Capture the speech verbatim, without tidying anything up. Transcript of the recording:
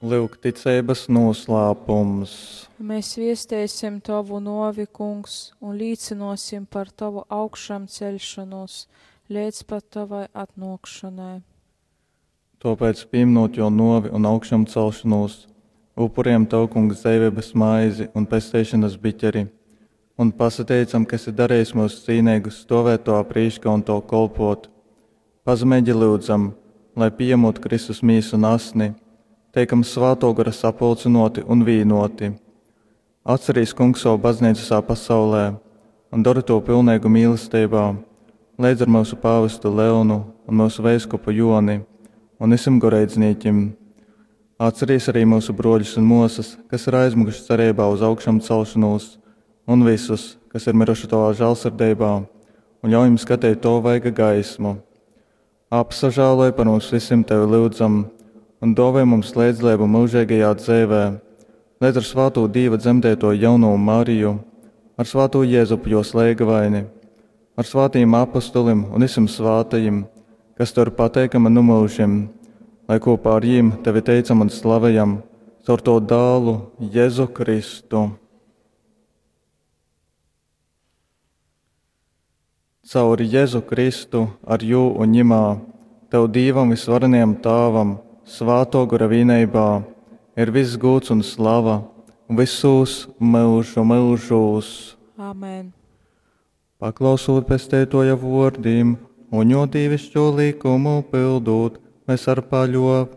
Lūk, ticības noslēpums. Mēs viestēsim tavu novi, kungs, un līdzinosim par tavu augšām ceļšanos, līdz pat tavai atnākšanai. Tāpēc pieminot jo novi un augšām celšanos, upuriem tev, kungs, dzīvības maizi un pestēšanas biķeri, un pasateicam, kas ir darījis mūsu cīnīgus stāvēt to aprīškā un to kolpot. Pazemēģi lūdzam, lai piemūt Kristus mīsu un asni, teikam svāto gara sapulcinoti un vīnoti. Atcerīs, kungs, savu baznīcu savā pasaulē un dara to pilnīgu mīlestībā, līdz ar mūsu pāvestu Leonu un mūsu veiskupu Joni un visam goreidzniekiem. Atcerīs arī mūsu broļus un mosas, kas ir aizmuguši cerībā uz augšām celšanos, un visus, kas ir miruši tavā žēlsirdībā, un ļauj jums skatīt to vaiga gaismu. Apsažāloj par mums visiem tevi lūdzam, un dāvā mums līdzlību mūžīgajā dzīvē, līdz ar svāto Dieva dzemdēto jauno Mariju, ar svāto Jēzupu jo slēgavaini, ar svātījiem apostolim un visiem svātajiem, kas tur pateikama nu mūžiem, lai kopā ar jiem tevi teicam un slavējam, caur to dālu Jēzu Kristu. Caur Jēzu Kristu ar jū un ņimā, tev Dievam visvarenajam Tāvam, svāto gara vienībā, ir viss gods un slava, visus mūžu mūžos. Amen. Paklausot pestētoja vārdiem un jo dievišķo likumu pildot, mēs ar paļo